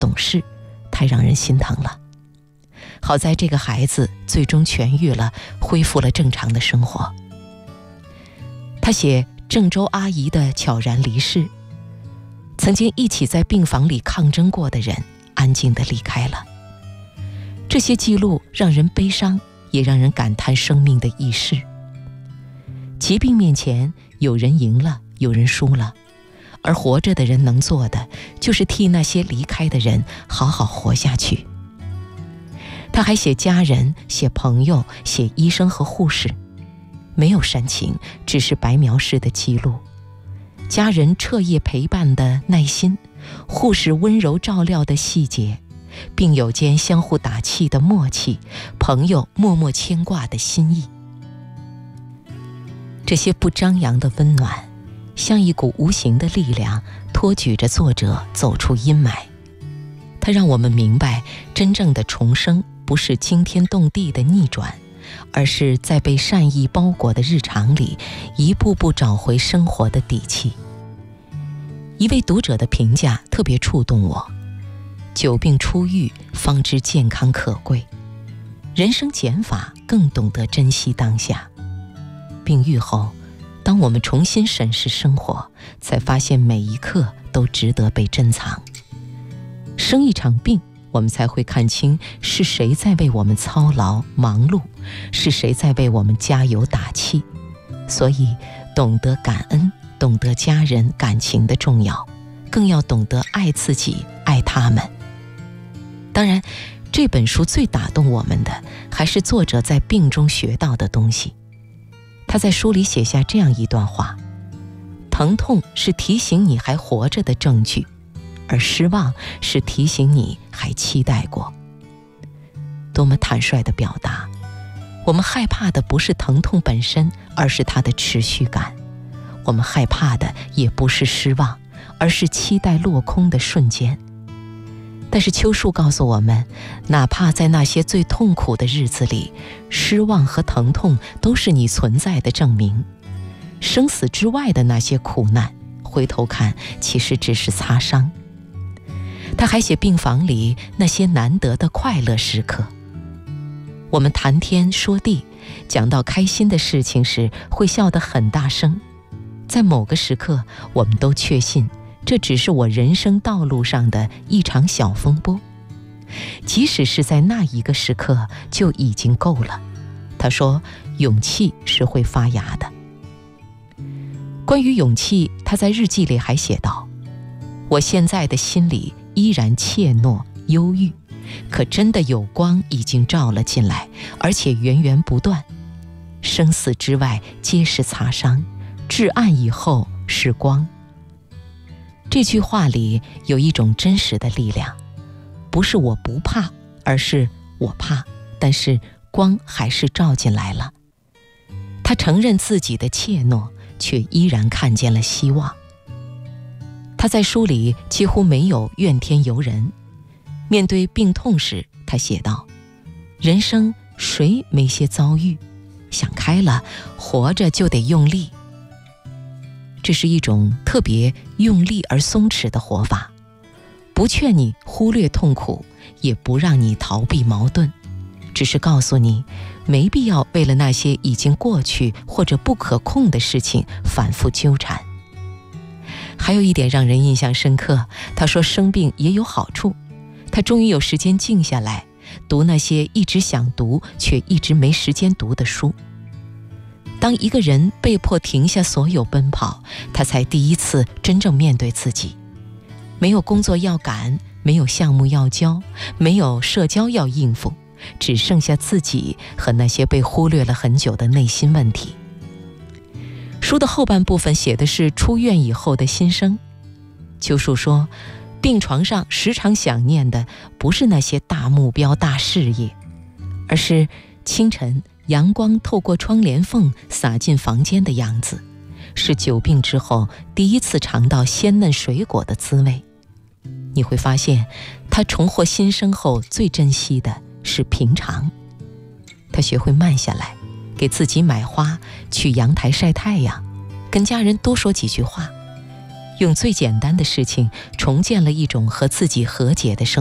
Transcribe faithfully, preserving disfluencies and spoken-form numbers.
懂事，太让人心疼了。好在这个孩子最终痊愈了，恢复了正常的生活。他写郑州阿姨的悄然离世，曾经一起在病房里抗争过的人安静地离开了。这些记录让人悲伤，也让人感叹生命的易逝。疾病面前，有人赢了，有人输了，而活着的人能做的，就是替那些离开的人好好活下去。他还写家人，写朋友，写医生和护士，没有煽情，只是白描式的记录。家人彻夜陪伴的耐心，护士温柔照料的细节，病友间相互打气的默契，朋友默默牵挂的心意。这些不张扬的温暖，像一股无形的力量，托举着作者走出阴霾。它让我们明白，真正的重生不是惊天动地的逆转，而是在被善意包裹的日常里，一步步找回生活的底气。一位读者的评价特别触动我：久病初愈，方知健康可贵；人生减法，更懂得珍惜当下。病愈后，当我们重新审视生活，才发现每一刻都值得被珍藏。生一场病，我们才会看清是谁在为我们操劳忙碌，是谁在为我们加油打气。所以懂得感恩，懂得家人感情的重要，更要懂得爱自己，爱他们。当然，这本书最打动我们的，还是作者在病中学到的东西。他在书里写下这样一段话：疼痛是提醒你还活着的证据，而失望是提醒你还期待过。多么坦率的表达！我们害怕的不是疼痛本身，而是它的持续感。我们害怕的也不是失望，而是期待落空的瞬间。但是秋树告诉我们，哪怕在那些最痛苦的日子里，失望和疼痛都是你存在的证明。生死之外的那些苦难，回头看其实只是擦伤。他还写病房里那些难得的快乐时刻。我们谈天说地，讲到开心的事情时会笑得很大声。在某个时刻，我们都确信这只是我人生道路上的一场小风波，即使是在那一个时刻就已经够了。他说，勇气是会发芽的。关于勇气，他在日记里还写道：我现在的心里依然怯懦忧郁，可真的有光已经照了进来，而且源源不断。生死之外皆是擦伤，至暗以后是光。这句话里有一种真实的力量，不是我不怕，而是我怕，但是光还是照进来了。他承认自己的怯懦，却依然看见了希望。他在书里几乎没有怨天尤人。面对病痛时，他写道：人生谁没些遭遇，想开了，活着就得用力。这是一种特别用力而松弛的活法，不劝你忽略痛苦，也不让你逃避矛盾，只是告诉你，没必要为了那些已经过去或者不可控的事情反复纠缠。还有一点让人印象深刻，他说生病也有好处，他终于有时间静下来，读那些一直想读却一直没时间读的书。当一个人被迫停下所有奔跑，他才第一次真正面对自己。没有工作要赶，没有项目要交，没有社交要应付，只剩下自己和那些被忽略了很久的内心问题。书的后半部分写的是出院以后的心声。秋树说，病床上时常想念的不是那些大目标大事业，而是清晨阳光透过窗帘缝洒进房间的样子，是久病之后第一次尝到鲜嫩水果的滋味。你会发现，他重获新生后最珍惜的是平常。他学会慢下来，给自己买花，去阳台晒太阳，跟家人多说几句话。 用最简单的事情重建了一种和自己和解的生活。